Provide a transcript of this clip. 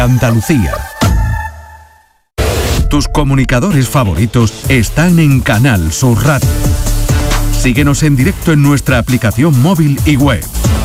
Andalucía. Tus comunicadores favoritos están en Canal Sur Radio. Síguenos en directo en nuestra aplicación móvil y web.